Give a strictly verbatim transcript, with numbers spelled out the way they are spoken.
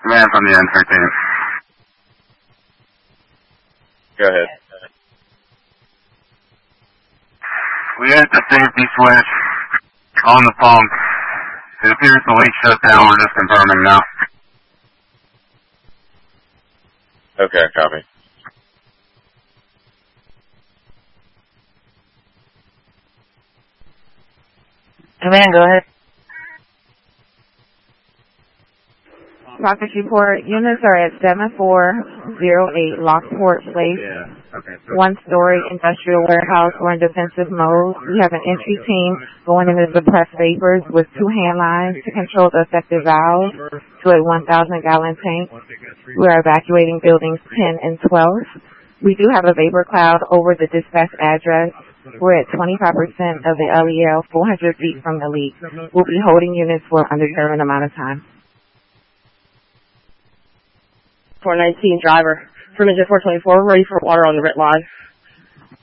Man from the N thirteen. Go ahead. We hit the safety switch on the pump. It appears the leak shut down. We're just confirming now. Okay, copy. Command, go ahead. Rockets report, units are at seven four zero eight Lockport Place, Yeah. Okay. one-story industrial warehouse. We're in defensive mode. We have an entry team going into the press vapors with two hand lines to control the effective valve to a one thousand gallon tank. We are evacuating buildings ten and twelve. We do have a vapor cloud over the dispatch address. We're at twenty-five percent of the L E L, four hundred feet from the leak. We'll be holding units for an undetermined amount of time. four nineteen driver. Permission four twenty-four, ready for water on the red line.